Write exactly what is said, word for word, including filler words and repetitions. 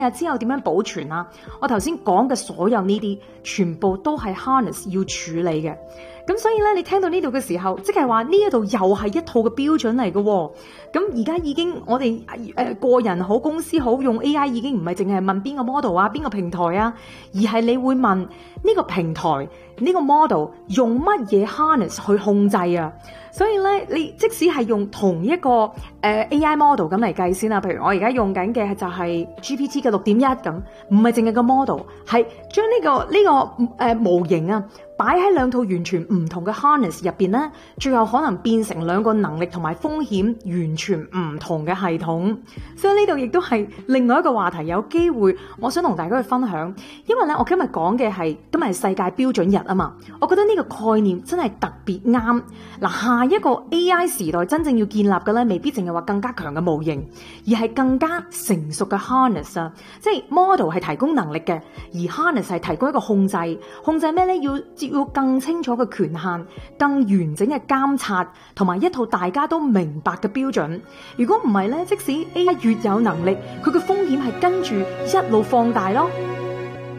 啊，之後點樣保存啊？我頭先講嘅所有呢啲，全部都係 harness 要處理嘅。咁所以咧，你聽到呢度嘅時候，即係話呢一度又係一套嘅標準嚟嘅喎。咁而家已經我哋誒、呃、個人好，公司好，用 A I 已經唔係淨係問邊個 model 啊，邊個平台啊，而係你會問呢個平台呢、呢個 model 用乜嘢 harness 去控制啊？所以咧，你即使係用同一個誒、呃、A I model 咁嚟計先啦，譬如我而家用緊嘅就係 G P T 嘅六點一咁，唔係淨係個 model，係將呢、呢個呢、呢個誒、呃、模型啊擺喺兩套完全唔同嘅 harness 入邊咧，最後可能變成兩個能力同埋風險完全唔同嘅系統。所以呢度亦都係另外一個話題，有機會我想同大家去分享。因為咧，我今日講嘅係今日係世界標準日啊嘛，我覺得呢個概念真係特別啱。嗱，下一個 A I 時代真正要建立嘅咧，未必淨係話更加強嘅模型，而係更加成熟嘅 harness 啊，即係 model 係提供能力嘅，而 harness 係提供一個控制，控制咩咧？要要更清楚嘅權限，更完整嘅監察，同埋一套大家都明白嘅標準。如果唔係咧，即使 A I 越有能力，佢嘅風險係跟住一路放大咯。